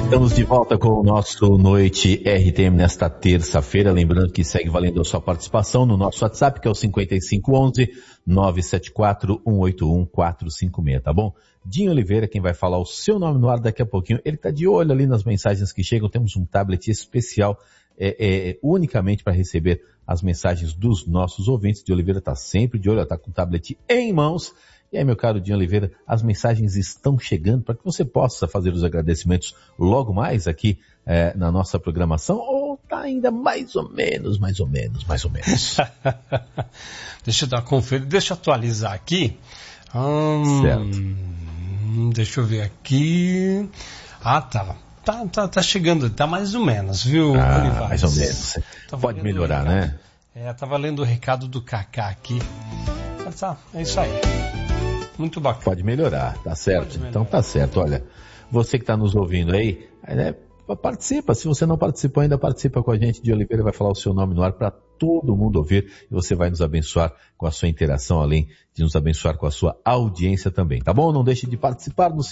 Estamos de volta com o nosso Noite RTM nesta terça-feira. Lembrando que segue valendo a sua participação no nosso WhatsApp, que é o 5511-974-181-456, tá bom? Dinho Oliveira, quem vai falar o seu nome no ar daqui a pouquinho. Ele está de olho ali nas mensagens que chegam. Temos um tablet especial unicamente para receber as mensagens dos nossos ouvintes. Dinho Oliveira está sempre de olho, está com o tablet em mãos. E aí, meu caro Dinho Oliveira, as mensagens estão chegando para que você possa fazer os agradecimentos logo mais aqui na nossa programação, ou está ainda mais ou menos? Deixa eu dar uma conferida, deixa eu atualizar aqui. Certo. Deixa eu ver aqui. Tá chegando, tá mais ou menos, viu, Olivares? Mais ou menos. Pode melhorar, né? Tava lendo o recado do Kaká aqui. Tá, é isso aí. Muito bacana. Pode melhorar, tá certo. Então tá certo. Olha, você que está nos ouvindo aí, participa. Se você não participou ainda, participa com a gente. De Oliveira vai falar o seu nome no ar para todo mundo ouvir e você vai nos abençoar com a sua interação, além de nos abençoar com a sua audiência também, tá bom? Não deixe de participar no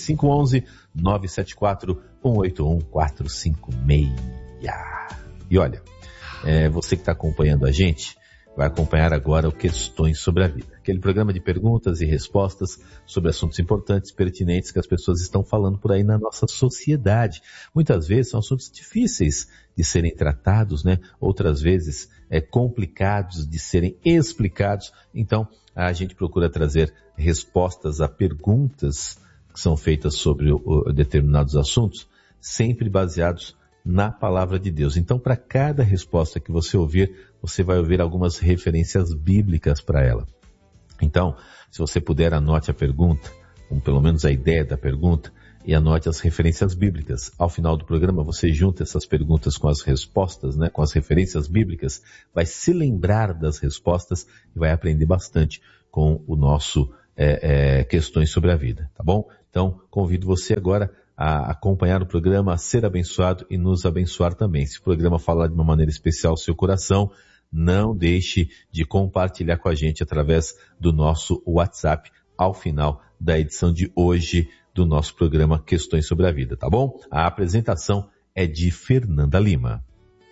5511-974-181-456. E olha, você que está acompanhando a gente, vai acompanhar agora o Questões sobre a Vida. Aquele programa de perguntas e respostas sobre assuntos importantes, pertinentes que as pessoas estão falando por aí na nossa sociedade. Muitas vezes são assuntos difíceis de serem tratados, né? Outras vezes complicados de serem explicados. Então, a gente procura trazer respostas a perguntas que são feitas sobre determinados assuntos, sempre baseados na palavra de Deus. Então, para cada resposta que você ouvir, você vai ouvir algumas referências bíblicas para ela. Então, se você puder, anote a pergunta, ou pelo menos a ideia da pergunta, e anote as referências bíblicas. Ao final do programa, você junta essas perguntas com as respostas, né, com as referências bíblicas, vai se lembrar das respostas e vai aprender bastante com o nosso Questões sobre a Vida, tá bom? Então, convido você agora a acompanhar o programa, a ser abençoado e nos abençoar também. Se o programa falar de uma maneira especial ao seu coração, não deixe de compartilhar com a gente através do nosso WhatsApp ao final da edição de hoje do nosso programa Questões sobre a Vida, tá bom? A apresentação é de Fernanda Lima.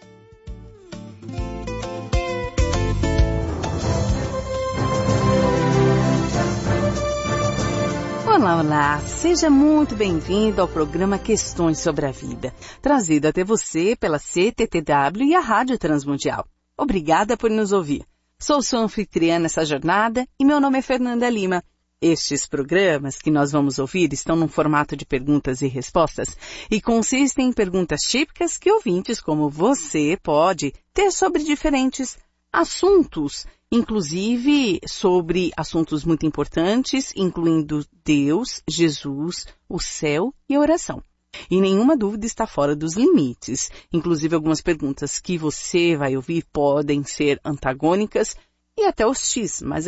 Olá, seja muito bem-vindo ao programa Questões sobre a Vida, trazido até você pela CTTW e a Rádio Transmundial. Obrigada por nos ouvir. Sou sua anfitriã nessa jornada e meu nome é Fernanda Lima. Estes programas que nós vamos ouvir estão num formato de perguntas e respostas e consistem em perguntas típicas que ouvintes como você pode ter sobre diferentes assuntos, inclusive sobre assuntos muito importantes, incluindo Deus, Jesus, o céu e a oração. E nenhuma dúvida está fora dos limites. Inclusive algumas perguntas que você vai ouvir podem ser antagônicas e até hostis, mas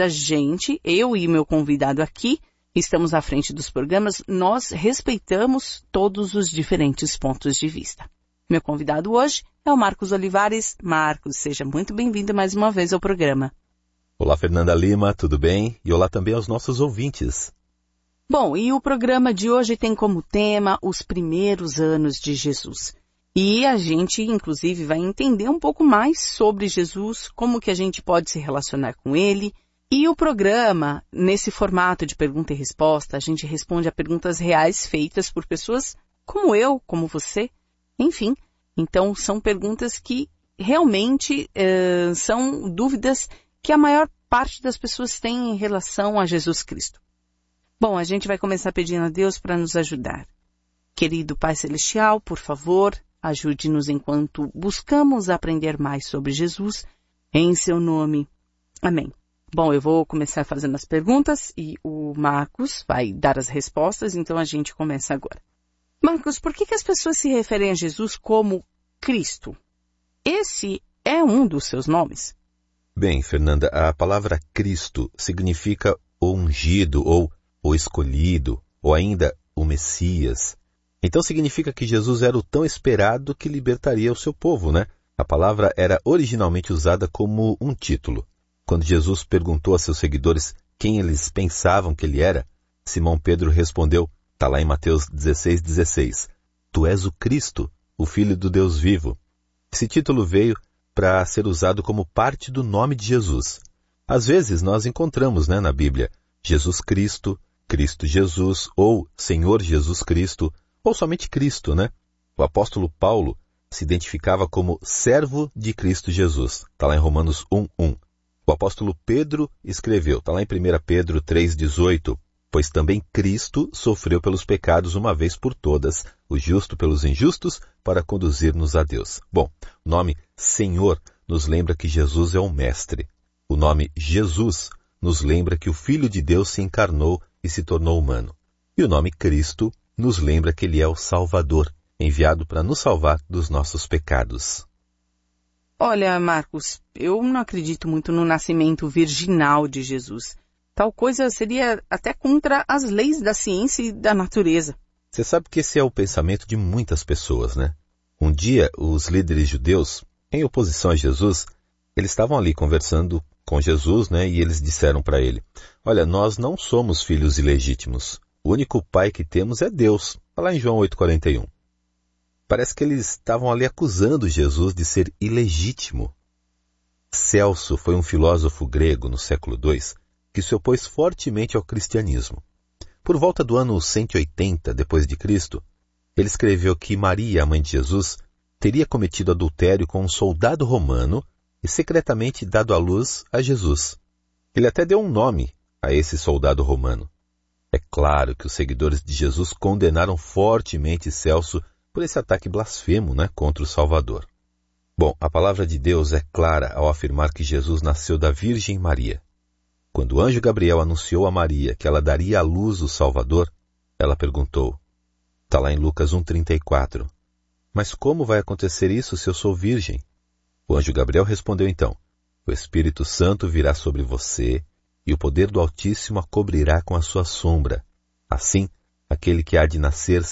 eu e meu convidado aqui, estamos à frente dos programas, nós respeitamos todos os diferentes pontos de vista. Meu convidado hoje é o Marcos Olivares. Marcos, seja muito bem-vindo mais uma vez ao programa. Olá, Fernanda Lima, tudo bem? E olá também aos nossos ouvintes. Bom, e o programa de hoje tem como tema os primeiros anos de Jesus. E a gente, inclusive, vai entender um pouco mais sobre Jesus, como que a gente pode se relacionar com ele. E o programa, nesse formato de pergunta e resposta, a gente responde a perguntas reais feitas por pessoas como eu, como você, enfim. Então, são perguntas que realmente são dúvidas que a maior parte das pessoas tem em relação a Jesus Cristo. Bom, a gente vai começar pedindo a Deus para nos ajudar. Querido Pai Celestial, por favor, ajude-nos enquanto buscamos aprender mais sobre Jesus, em seu nome. Amém. Bom, eu vou começar fazendo as perguntas e o Marcos vai dar as respostas, então a gente começa agora. Marcos, por que as pessoas se referem a Jesus como Cristo? Esse é um dos seus nomes? Bem, Fernanda, a palavra Cristo significa o ungido ou o escolhido, ou ainda o Messias. Então significa que Jesus era o tão esperado que libertaria o seu povo, né? A palavra era originalmente usada como um título. Quando Jesus perguntou a seus seguidores quem eles pensavam que ele era, Simão Pedro respondeu, está lá em Mateus 16:16, Tu és o Cristo, o Filho do Deus vivo. Esse título veio para ser usado como parte do nome de Jesus. Às vezes nós encontramos, na Bíblia, Jesus Cristo, Cristo Jesus, ou Senhor Jesus Cristo, ou somente Cristo, O apóstolo Paulo se identificava como servo de Cristo Jesus. Está lá em Romanos 1:1. O apóstolo Pedro escreveu, está lá em 1 Pedro 3:18, pois também Cristo sofreu pelos pecados uma vez por todas, o justo pelos injustos, para conduzir-nos a Deus. Bom, o nome Senhor nos lembra que Jesus é o Mestre. O nome Jesus nos lembra que o Filho de Deus se encarnou e se tornou humano. E o nome Cristo nos lembra que Ele é o Salvador, enviado para nos salvar dos nossos pecados. Olha, Marcos, eu não acredito muito no nascimento virginal de Jesus. Tal coisa seria até contra as leis da ciência e da natureza. Você sabe que esse é o pensamento de muitas pessoas, Um dia, os líderes judeus, em oposição a Jesus, eles estavam ali conversando com Jesus, e eles disseram para ele, olha, nós não somos filhos ilegítimos. O único pai que temos é Deus. Está lá em João 8:41. Parece que eles estavam ali acusando Jesus de ser ilegítimo. Celso foi um filósofo grego no século II que se opôs fortemente ao cristianismo. Por volta do ano 180 d.C., ele escreveu que Maria, a mãe de Jesus, teria cometido adultério com um soldado romano e secretamente dado à luz a Jesus. Ele até deu um nome a esse soldado romano. É claro que os seguidores de Jesus condenaram fortemente Celso por esse ataque blasfemo, contra o Salvador. Bom, a palavra de Deus é clara ao afirmar que Jesus nasceu da Virgem Maria. Quando o anjo Gabriel anunciou a Maria que ela daria à luz o Salvador, ela perguntou, está lá em Lucas 1:34, mas como vai acontecer isso se eu sou virgem? O anjo Gabriel respondeu então, o Espírito Santo virá sobre você e o poder do Altíssimo a cobrirá com a sua sombra. Assim, aquele que há de nascer